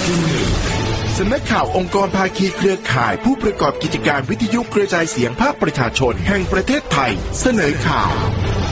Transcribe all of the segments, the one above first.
สำนักข่าวองค์กรภาคีเครือข่ายผู้ประกอบกิจการวิทยุกระจายเสียงภาคประชาชนแห่งประเทศไทยเสนอข่าว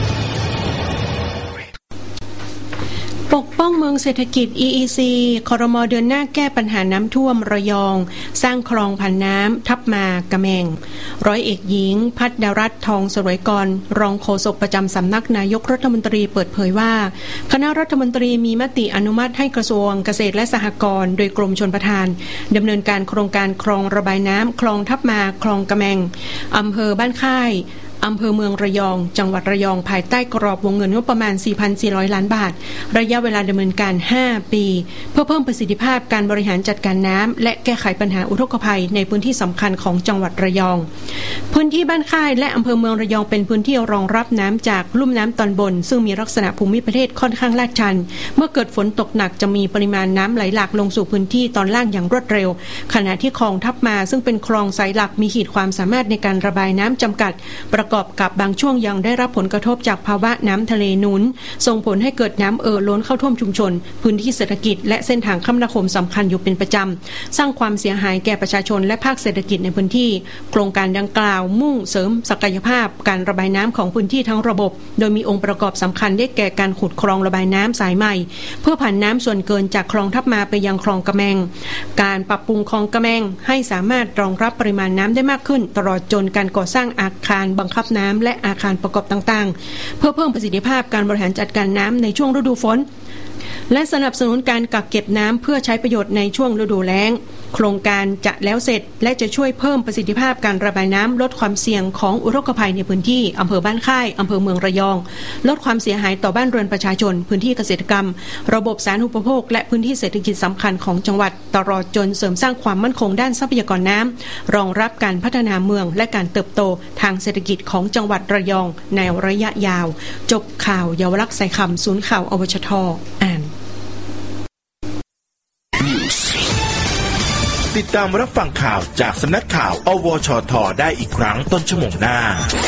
ปกป้องเมืองเศรษฐกิจ EEC ครม.เดินหน้าแก้ปัญหาน้ำท่วมระยองสร้างคลองผันน้ำทับมากระแมงร้อยเอกหญิงพัฒนรัตน์ทองสรวยกรรองโฆษกประจำสำนักนายกรัฐมนตรีเปิดเผยว่าคณะรัฐมนตรีมีมติอนุมัติให้กระทรวงเกษตรและสหกรณ์โดยกรมชลประทานดำเนินการโครงการคลองระบายน้ำคลองทับมาคลองกระแมงอำเภอบ้านค่ายอำเภอเมืองระยองจังหวัดระยองภายใต้กรอบวงเงินงบประมาณ 4,400 ล้านบาทระยะเวลาดำเนินการ 5 ปีเพื่อเพิ่มประสิทธิภาพการบริหารจัดการน้ำและแก้ไขปัญหาอุทกภัยในพื้นที่สำคัญของจังหวัดระยองพื้นที่บ้านค่ายและอำเภอเมืองระยองเป็นพื้นที่รองรับน้ำจากลุ่มน้ำตอนบนซึ่งมีลักษณะภูมิประเทศค่อนข้างลาดชันเมื่อเกิดฝนตกหนักจะมีปริมาณน้ำไหลหลากลงสู่พื้นที่ตอนล่างอย่างรวดเร็วขณะที่คลองทับมาซึ่งเป็นคลองสายหลักมีขีดความสามารถในการระบายน้ำจำกัดประกอบกับบางช่วงยังได้รับผลกระทบจากภาวะน้ำทะเลหนุนส่งผลให้เกิดน้ำล้นเข้าท่วมชุมชนพื้นที่เศรษฐกิจและเส้นทางคมนาคมสำคัญอยู่เป็นประจำสร้างความเสียหายแก่ประชาชนและภาคเศรษฐกิจในพื้นที่โครงการดังกล่าวมุ่งเสริมศักยภาพการระบายน้ำของพื้นที่ทั้งระบบโดยมีองค์ประกอบสำคัญได้แก่การขุดคลองระบายน้ำสายใหม่เพื่อผ่านน้ำส่วนเกินจากคลองทับมาไปยังคลองกระแมงการปรับปรุงคลองกระแมงให้สามารถรองรับปริมาณน้ำได้มากขึ้นตลอดจนการก่อสร้างอาคารบังคับน้ำและอาคารประกอบต่างๆเพื่อเพิ่มประสิทธิภาพการบริหารจัดการน้ำในช่วงฤดูฝนและสนับสนุนการกักเก็บน้ำเพื่อใช้ประโยชน์ในช่วงฤดูแล้งโครงการจะแล้วเสร็จและจะช่วยเพิ่มประสิทธิภาพการระบายน้ำลดความเสี่ยงของอุทกภัยในพื้นที่อำเภอบ้านค่ายอำเภอเมืองระยองลดความเสียหายต่อบ้านเรือนประชาชนพื้นที่เกษตรกรรมระบบสาธารณูปโภคและพื้นที่เศรษฐกิจสำคัญของจังหวัดตลอดจนเสริมสร้างความมั่นคงด้านทรัพยากรน้ำรองรับการพัฒนาเมืองและการเติบโตทางเศรษฐกิจของจังหวัดระยองในระยะยาวจบข่าวเยาวลักษณ์สายคำศูนย์ข่าวอวชท.อ่านติดตามรับฟังข่าวจากสำนักข่าวอวชท.ได้อีกครั้งต้นชั่วโมงหน้า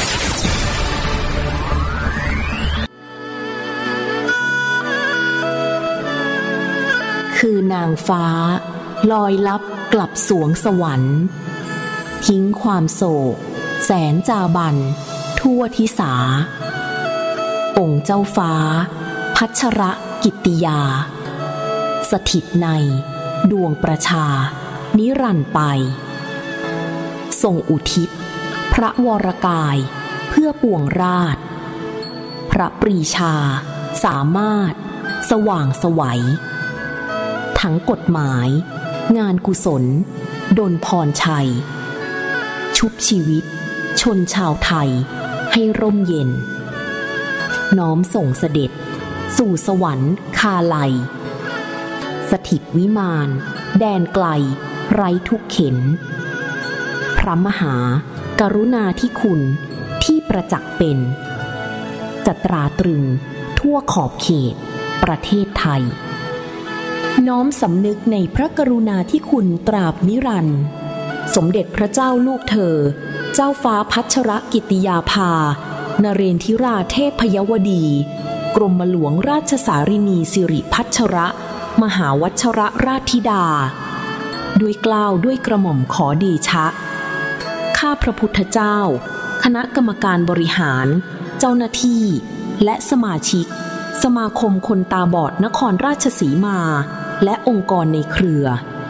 คือนางฟ้าลอยลับกลับสวงสวรรค์ทิ้งความโศกแสนจาบันทั่วทิสาองค์เจ้าฟ้าพัชรกิตติยาสถิตในดวงประชานิรันดร์ไปทรงอุทิศพระวรกายเพื่อปวงราชพระปรีชาสามารถสว่างไสวทั้งกฎหมายงานกุศลดลพรชัยชุบชีวิตชนชาวไทยให้ร่มเย็นน้อมส่งเสด็จสู่สวรรค์คาลัยสถิตวิมานแดนไกลไร้ทุกเข็ญพระมหากรุณาธิคุณที่ประจักษ์เป็นจะตราตรึงทั่วขอบเขตประเทศไทยน้อมสำนึกในพระกรุณาธิคุณตราบนิรันดร์สมเด็จพระเจ้าลูกเธอเจ้าฟ้าพัชรกิติยาภานเรนทิราเทพยวดีกรมหลวงราชสารินีสิริพัชรมหาวัชรราชธิดาด้วยเกล้าด้วยกระหม่อมขอเดชะข้าพระพุทธเจ้าคณะกรรมการบริหารเจ้าหน้าที่และสมาชิกสมาคมคนตาบอดนครราชสีมาและองค์กรในเครือ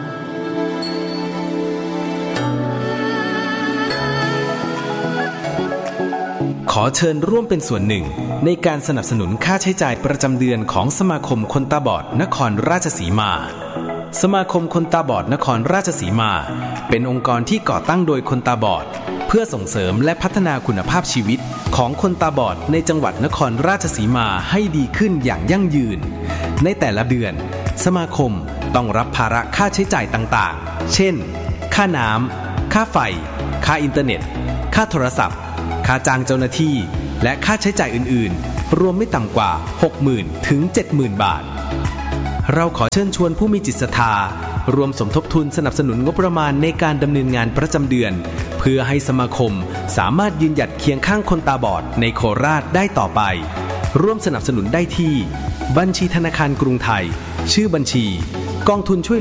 ขอเชิญร่วมเป็นส่วนหนึ่งในการสนับสนุนค่าใช้จ่ายประจำเดือนของสมาคมคนตาบอดนครราชสีมาสมาคมคนตาบอดนครราชสีมาเป็นองค์กรที่ก่อตั้งโดยคนตาบอดเพื่อส่งเสริมและพัฒนาคุณภาพชีวิตของคนตาบอดในจังหวัดนครราชสีมาให้ดีขึ้นอย่างยั่งยืนในแต่ละเดือนสมาคมต้องรับภาระค่าใช้จ่ายต่างๆเช่นค่าน้ำค่าไฟค่าอินเทอร์เน็ตค่าโทรศัพท์ค่าจ้างเจ้าหน้าที่และค่าใช้จ่ายอื่นๆรวมไม่ต่ำกว่า 60,000 ถึง 70,000 บาทเราขอเชิญชวนผู้มีจิตศรัทธารวมสมทบทุนสนับสนุนงบประมาณในการดำเนินงานประจำเดือนเพื่อให้สมาคมสามารถยืนหยัดเคียงข้างคนตาบอดในโคราชได้ต่อไปร่วมสนับสนุนได้ที่บัญชีธนาคารกรุงไทยชื่อบัญชีกองทุนช่วย